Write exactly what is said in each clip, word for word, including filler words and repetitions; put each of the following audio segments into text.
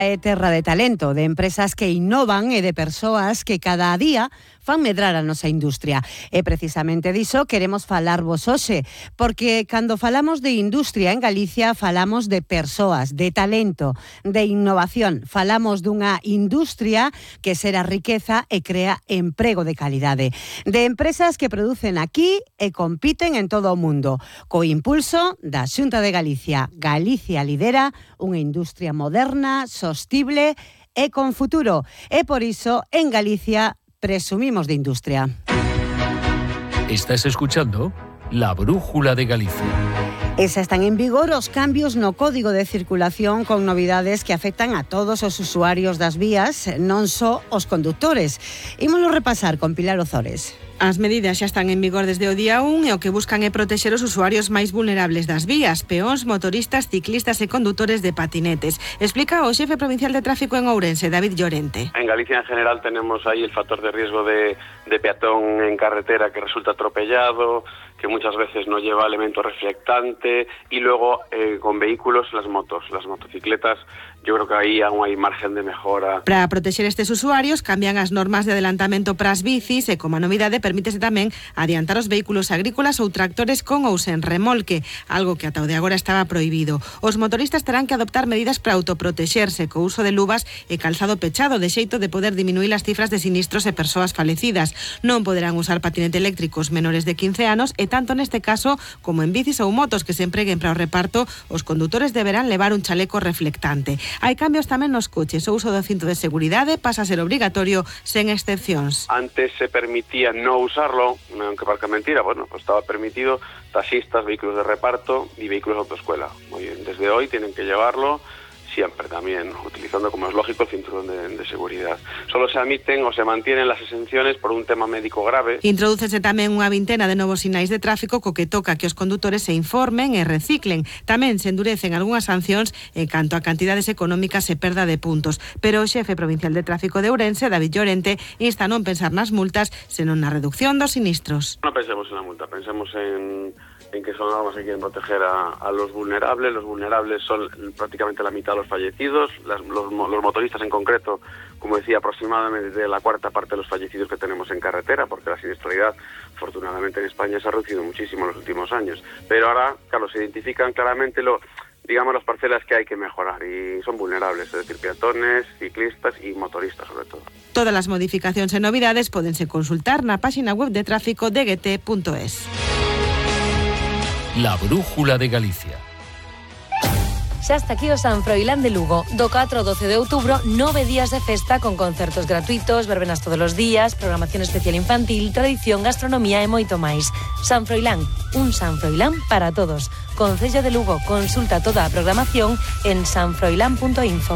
É terra de talento, de empresas que innovan e de persoas que cada día fan medrar a nosa industria. E precisamente diso queremos falarvos hoxe, porque cando falamos de industria en Galicia falamos de persoas, de talento, de innovación. Falamos dunha industria que xera riqueza e crea emprego de calidade. De empresas que producen aquí e compiten en todo o mundo. Co impulso da Xunta de Galicia. Galicia lidera unha industria moderna, sostible e con futuro. E por iso, en Galicia, presumimos de industria. Estás escuchando La Brújula de Galicia. E xa están en vigor os cambios no Código de Circulación con novidades que afectan a todos os usuarios das vías, non só os condutores. Ímolo repasar con Pilar Ozores. As medidas xa están en vigor desde o día un e o que buscan é protexer os usuarios máis vulnerables das vías, peóns, motoristas, ciclistas e condutores de patinetes. Explica o xefe provincial de tráfico en Ourense, David Llorente. En Galicia en general tenemos ahí el factor de riesgo de, de peatón en carretera que resulta atropellado, que muchas veces no lleva elemento reflectante, y luego eh, con vehículos las motos, las motocicletas. Yo creo que aí aún hai margen de mejora. Para protexer estes usuarios cambian as normas de adelantamento pras bicis e como novidade permítese tamén adiantar os vehículos agrícolas ou tractores con ou sen remolque, algo que ata o de agora estaba prohibido. Os motoristas terán que adoptar medidas para autoprotexerse co uso de luvas e calzado pechado, de xeito de poder diminuir as cifras de sinistros e persoas falecidas. Non poderán usar patinete eléctricos menores de quince anos e tanto neste caso como en bicis ou motos que se empreguen para o reparto, os condutores deberán levar un chaleco reflectante. Hai cambios tamén nos coches. O uso do cinto de seguridade pasa a ser obrigatorio sen excepcións. Antes se permitía no usarlo, aunque parezca mentira, bueno, pues estaba permitido taxistas, vehículos de reparto y vehículos de autoescuela. Muy bien, desde hoy tienen que llevarlo siempre también, utilizando como es lógico el cinturón de, de seguridad. Solo se admiten o se mantienen las exenciones por un tema médico grave. Introdúcese tamén unha vintena de novos sinais de tráfico co que toca que os condutores se informen e reciclen. Tamén se endurecen algunhas sancións en canto a cantidades económicas e perda de puntos. Pero o xefe provincial de tráfico de Ourense, David Llorente, insta a non pensar nas multas, senón na reducción dos sinistros. No pensemos en la multa, pensemos en... en que son normas que quieren proteger a, a los vulnerables. Los vulnerables son prácticamente la mitad de los fallecidos, las, los, los motoristas en concreto, como decía, aproximadamente la cuarta parte de los fallecidos que tenemos en carretera, porque la siniestralidad, afortunadamente en España, se ha reducido muchísimo en los últimos años. Pero ahora, claro, se identifican claramente lo, digamos, las parcelas que hay que mejorar y son vulnerables, es decir, peatones, ciclistas y motoristas sobre todo. Todas las modificacións e novidades pódense consultar na páxina web de tráfico de g t punto es. La Brújula de Galicia. Xa está aquí o San Froilán de Lugo. Do catro ao doce de outubro, nove días de festa con concertos gratuitos, verbenas todos os días, programación especial infantil, tradición, gastronomía e moito máis. San Froilán, un San Froilán para todos. Concello de Lugo, consulta toda a programación en san froilán punto info.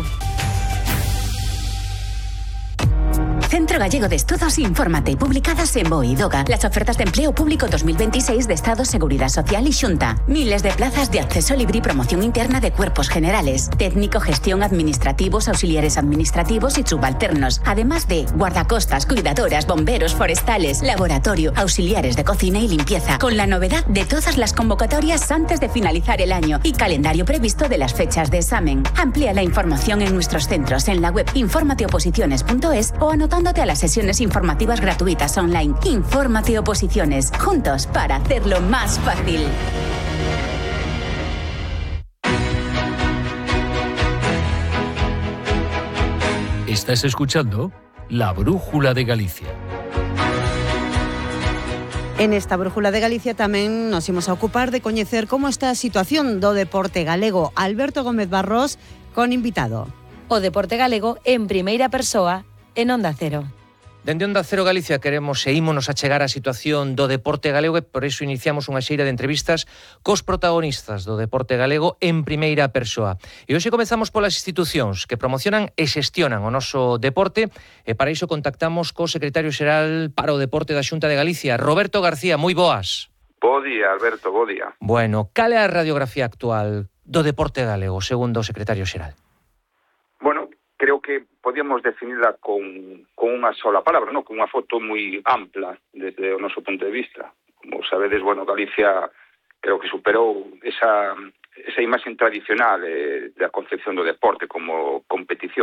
Centro Gallego de Estudos, infórmate, publicadas en B O E y DOGA. Las ofertas de empleo público dos mil veintiséis de Estado, Seguridad Social y Xunta. Miles de plazas de acceso libre y promoción interna de cuerpos generales, técnico, gestión, administrativos, auxiliares administrativos y subalternos. Además de guardacostas, cuidadoras, bomberos, forestales, laboratorio, auxiliares de cocina y limpieza. Con la novedad de todas las convocatorias antes de finalizar el año y calendario previsto de las fechas de examen. Amplía la información en nuestros centros en la web infórmate oposiciones punto es o anotándote a las sesiones informativas gratuitas online. Infórmate Oposiciones, juntos para hacerlo más fácil. Estás escuchando La Brújula de Galicia. En esta Brújula de Galicia tamén nos imos a ocupar de coñecer como está a situación do deporte galego. Alberto Gómez Barros con invitado. O deporte galego en primeira persoa en Onda Cero. Dende Onda Cero Galicia queremos e ímonos a chegar á situación do deporte galego e por iso iniciamos unha xeira de entrevistas cos protagonistas do deporte galego en primeira persoa. E hoxe comezamos polas institucións que promocionan e xestionan o noso deporte e para iso contactamos co secretario xeral para o deporte da Xunta de Galicia, Roberto García. Moi boas. Bo día, Alberto, bo día. Bueno, cal é a radiografía actual do deporte galego, segundo o secretario xeral? Bueno, creo que podíamos definirla con, con unha sola palabra, ¿no? Con unha foto moi ampla desde o noso punto de vista. Como sabedes, bueno, Galicia creo que superou esa, esa imaxe tradicional eh, da concepción do deporte como competición